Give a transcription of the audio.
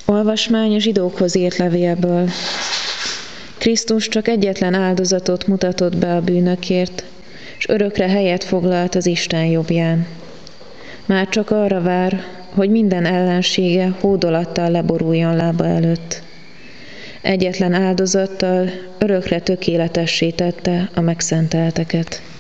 Olvasmány a zsidókhoz írt levélből. Krisztus csak egyetlen áldozatot mutatott be a bűnökért, és örökre helyet foglalt az Isten jobbján. Már csak arra vár, hogy minden ellensége hódolattal leboruljon lába előtt. Egyetlen áldozattal örökre tökéletessé tette a megszentelteket.